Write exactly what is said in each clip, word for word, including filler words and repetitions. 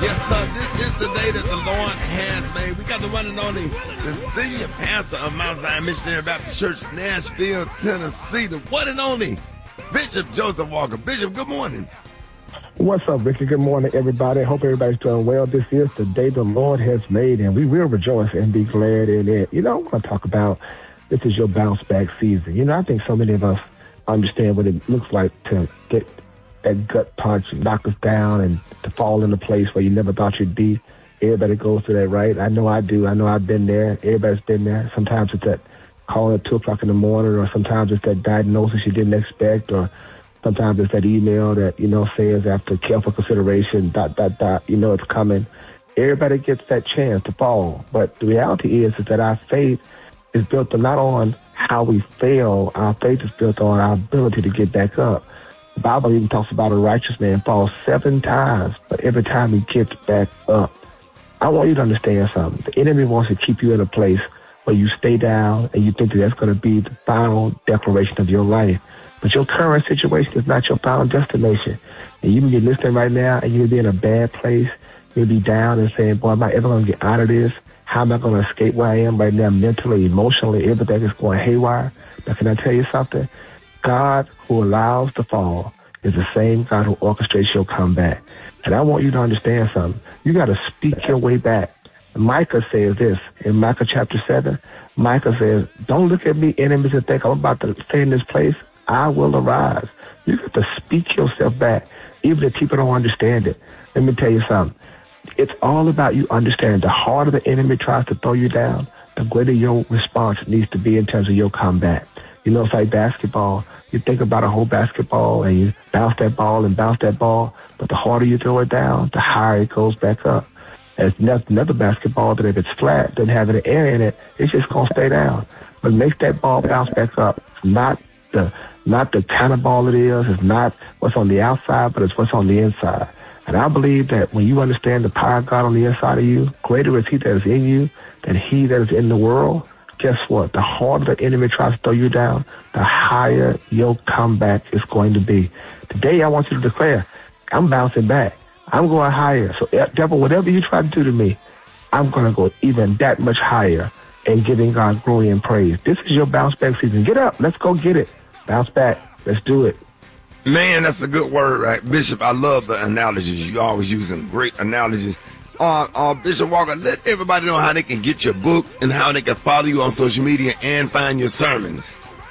Yes, sir. This is the day that the Lord has made. We got the one and only, the senior pastor of Mount Zion Missionary Baptist Church, Nashville, Tennessee, the one and only Bishop Joseph Walker. Bishop, good morning. What's up, Ricky? Good morning, everybody. Hope everybody's doing well. This is the day the Lord has made, and we will rejoice and be glad in it. You know, I'm going to talk about this is your bounce back season. You know, I think so many of us understand what it looks like to get that gut punch and knock us down and to fall in a place where you never thought you'd be. Everybody goes through that, right? I know I do. I know I've been there. Everybody's been there. Sometimes it's that call at two o'clock in the morning, or sometimes it's that diagnosis you didn't expect, or sometimes it's that email that, you know, says after careful consideration, dot, dot, dot, you know it's coming. Everybody gets that chance to fall. But the reality is, is that our faith is built not on how we fail. Our faith is built on our ability to get back up. The Bible even talks about a righteous man falls seven times, but every time he gets back up. I want you to understand something. The enemy wants to keep you in a place where you stay down and you think that that's going to be the final declaration of your life. But your current situation is not your final destination. And you can be listening right now and you'll be in a bad place. You'll be down and saying, boy, am I ever going to get out of this? How am I going to escape where I am right now mentally, emotionally? Everything is going haywire. But can I tell you something? God who allows the fall is the same God who orchestrates your comeback. And I want you to understand something. You got to speak your way back. Micah says this in Micah chapter seven. Micah says, don't look at me, enemies, and think I'm about to stay in this place. I will arise. You got to speak yourself back, even if people don't understand it. Let me tell you something. It's all about you understanding. The harder the enemy tries to throw you down, the greater your response needs to be in terms of your comeback. You know, it's like basketball. You think about a whole basketball and you bounce that ball and bounce that ball, but the harder you throw it down, the higher it goes back up. There's another basketball that if it's flat, doesn't have any air in it, it's just going to stay down. But make that ball bounce back up. It's not the not the kind of ball it is. It's not what's on the outside, but it's what's on the inside. And I believe that when you understand the power of God on the inside of you, greater is he that is in you than he that is in the world. Guess what? The harder the enemy tries to throw you down, the higher your comeback is going to be. Today, I want you to declare, I'm bouncing back. I'm going higher. So, devil, whatever you try to do to me, I'm going to go even that much higher and giving God glory and praise. This is your bounce back season. Get up. Let's go get it. Bounce back. Let's do it. Man, that's a good word, right? Bishop, I love the analogies. You always using great analogies. Uh, uh, Bishop Walker, let everybody know how they can get your books and how they can follow you on social media and find your sermons.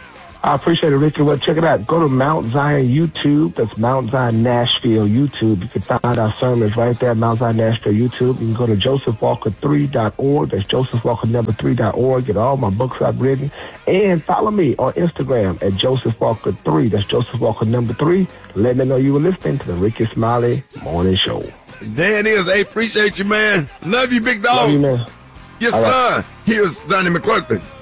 I appreciate it, Richard. Well, check it out. Go to Mount Zion YouTube. That's Mount Zion Nashville YouTube. You can find our sermons right there at Mount Zion Nashville YouTube. You can go to joseph walker three dot org. That's joseph walker number three dot org. Get all my books I've written. And follow me on Instagram at joseph walker three. That's Joseph Walker number three. Let me know you were listening to the Ricky Smiley Morning Show. There it is. Hey, appreciate you, man. Love you, big dog. Love you, man. Yes, all sir. Right. Here's Donnie McClurkin.